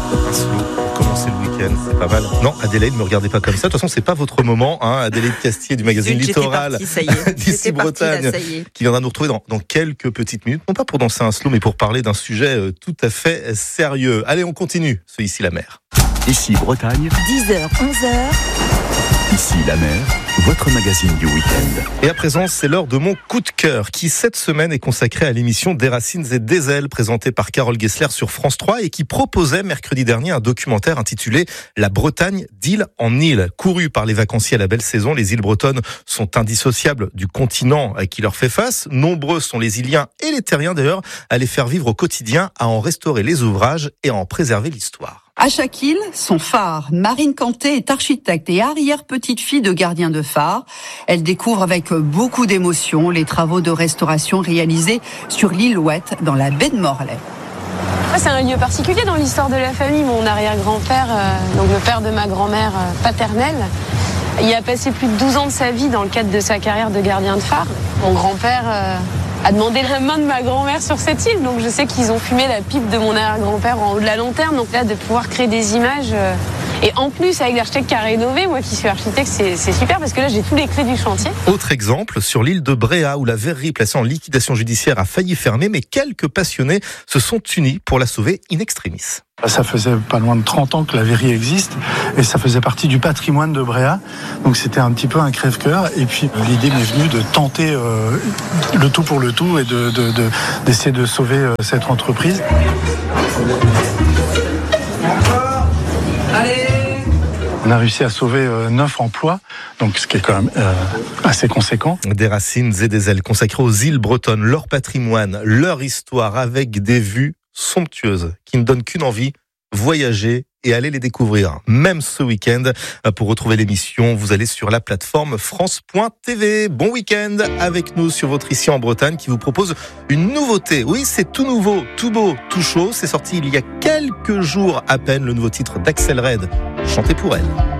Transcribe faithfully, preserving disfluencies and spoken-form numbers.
Un slow pour commencer le week-end, c'est pas mal. Non, Adélaïde, ne me regardez pas comme ça. De toute façon, c'est pas votre moment. Hein. Adélaïde Castier du magazine Zut, Littoral partie, ça y est. d'ici Bretagne, là, qui viendra nous retrouver dans, dans quelques petites minutes. Non pas pour danser un slow, mais pour parler d'un sujet euh, tout à fait sérieux. Allez, on continue. C'est Ici la mer. Ici Bretagne. dix heures, onze heures. Ici la mer, votre magazine du week-end. Et à présent, c'est l'heure de mon coup de cœur, qui cette semaine est consacré à l'émission Des Racines et des Ailes, présentée par Carole Gessler sur France trois et qui proposait mercredi dernier un documentaire intitulé La Bretagne d'île en île. Couru par les vacanciers à la belle saison, les îles bretonnes sont indissociables du continent qui leur fait face. Nombreux sont les Iliens et les Terriens d'ailleurs à les faire vivre au quotidien, à en restaurer les ouvrages et à en préserver l'histoire. À chaque île, son phare. Marine Canté est architecte et arrière-petite-fille de gardien de phare. Elle découvre avec beaucoup d'émotion les travaux de restauration réalisés sur l'île Ouette, dans la baie de Morlaix. C'est un lieu particulier dans l'histoire de la famille. Mon arrière-grand-père, euh, donc le père de ma grand-mère euh, paternelle, il a passé plus de douze ans de sa vie dans le cadre de sa carrière de gardien de phare. Mon grand-père euh, a demandé la main de ma grand-mère sur cette île, donc je sais qu'ils ont fumé la pipe de mon arrière-grand-père en haut de la lanterne. Donc là, de pouvoir créer des images, euh, et en plus avec l'architecte qui a rénové, moi qui suis architecte, c'est, c'est super parce que là j'ai tous les clés du chantier. Autre exemple, sur l'île de Bréa, où la verrerie placée en liquidation judiciaire a failli fermer, mais quelques passionnés se sont unis pour la sauver in extremis. Ça faisait pas loin de trente ans que la verrerie existe et ça faisait partie du patrimoine de Bréa. Donc c'était un petit peu un crève-cœur. Et puis l'idée m'est venue de tenter euh, le tout pour le tout et de, de, de, d'essayer de sauver euh, cette entreprise. On a réussi à sauver euh, neuf emplois, donc ce qui est quand même euh, assez conséquent. Des racines et des ailes consacrées aux îles bretonnes, leur patrimoine, leur histoire, avec des vues somptueuses qui ne donnent qu'une envie, voyager et aller les découvrir. Même ce week-end, pour retrouver l'émission, vous allez sur la plateforme France point T V. Bon week-end avec nous sur votre Ici en Bretagne qui vous propose une nouveauté. Oui, c'est tout nouveau, tout beau, tout chaud. C'est sorti il y a quelques jours à peine, le nouveau titre d'Axel Red, Chanté pour elle.